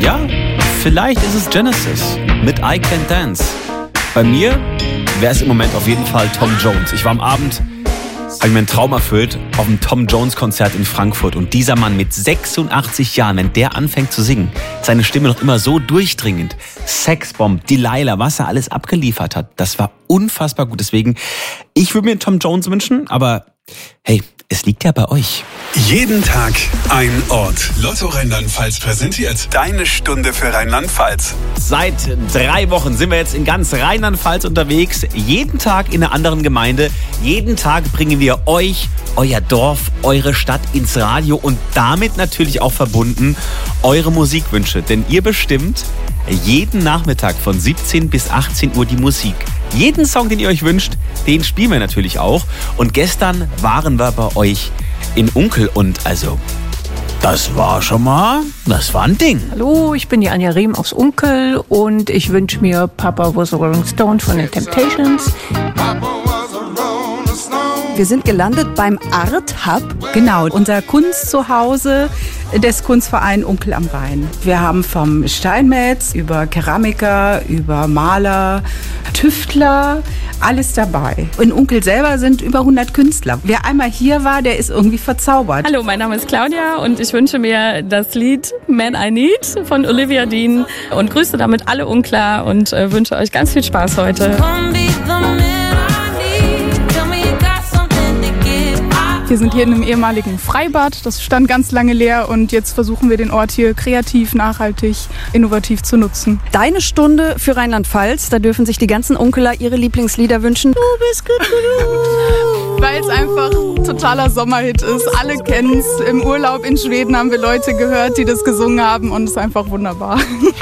Ja, vielleicht ist es Genesis mit I Can Dance. Bei mir wäre es im Moment auf jeden Fall Tom Jones. Ich war am Abend, habe ich mir einen Traum erfüllt, auf dem Tom Jones Konzert in Frankfurt. Und dieser Mann mit 86 Jahren, wenn der anfängt zu singen, seine Stimme noch immer so durchdringend. Sexbomb, Delilah, was er alles abgeliefert hat, das war unfassbar gut. Deswegen, ich würde mir Tom Jones wünschen, aber hey, es liegt ja bei euch. Jeden Tag ein Ort. Lotto Rheinland-Pfalz präsentiert Deine Stunde für Rheinland-Pfalz. Seit 3 Wochen sind wir jetzt in ganz Rheinland-Pfalz unterwegs. Jeden Tag in einer anderen Gemeinde. Jeden Tag bringen wir euch, euer Dorf, eure Stadt ins Radio und damit natürlich auch verbunden eure Musikwünsche. Denn ihr bestimmt jeden Nachmittag von 17 bis 18 Uhr die Musik. Jeden Song, den ihr euch wünscht, den spielen wir natürlich auch. Und gestern waren wir bei euch in Unkel und also, das war ein Ding. Hallo, ich bin die Anja Riem aus Unkel und ich wünsche mir Papa Was a Rolling Stone von den Temptations. Wir sind gelandet beim Art Hub. Genau, unser Kunstzuhause des Kunstvereins Unkel am Rhein. Wir haben vom Steinmetz über Keramiker, über Maler, Tüftler, alles dabei. In Unkel selber sind über 100 Künstler. Wer einmal hier war, der ist irgendwie verzaubert. Hallo, mein Name ist Claudia und ich wünsche mir das Lied Man I Need von Olivia Dean und grüße damit alle Unklar und wünsche euch ganz viel Spaß heute. Wir sind hier in einem ehemaligen Freibad, das stand ganz lange leer und jetzt versuchen wir den Ort hier kreativ, nachhaltig, innovativ zu nutzen. Deine Stunde für Rheinland-Pfalz, da dürfen sich die ganzen Unkeler ihre Lieblingslieder wünschen. Du bist gut genug. Weil es einfach totaler Sommerhit ist. Alle kennen es. Im Urlaub in Schweden haben wir Leute gehört, die das gesungen haben und es ist einfach wunderbar.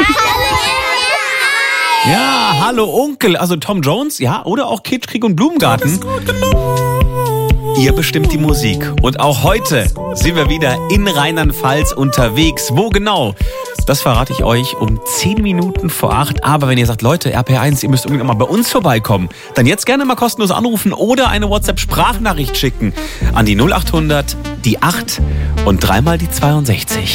Ja, hallo Onkel, also Tom Jones, ja, oder auch Kitsch, Krieg und Blumengarten. Ihr bestimmt die Musik. Und auch heute sind wir wieder in Rheinland-Pfalz unterwegs. Wo genau? Das verrate ich euch um 10 Minuten vor 8. Aber wenn ihr sagt, Leute, RPR1, ihr müsst unbedingt mal bei uns vorbeikommen, dann jetzt gerne mal kostenlos anrufen oder eine WhatsApp-Sprachnachricht schicken an die 0800, die 8 und 3 mal die 62.